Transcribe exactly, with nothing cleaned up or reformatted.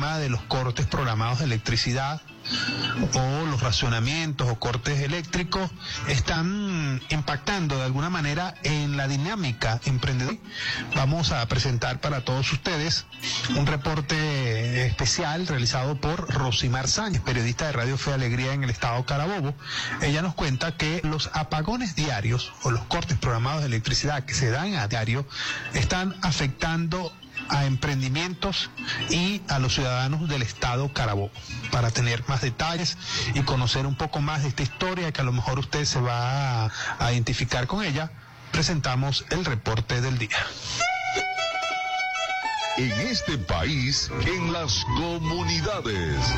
tema de los cortes programados de electricidad o los racionamientos o cortes eléctricos están impactando de alguna manera en la dinámica emprendedora. Vamos a presentar para todos ustedes un reporte especial realizado por Rosimar Sánchez, periodista de Radio Fe y Alegría en el estado Carabobo. Ella nos cuenta que los apagones diarios o los cortes programados de electricidad que se dan a diario están afectando a emprendimientos y a los ciudadanos del estado Carabobo. Para tener más detalles y conocer un poco más de esta historia, que a lo mejor usted se va a, a identificar con ella, presentamos el reporte del día. En este país, en las comunidades.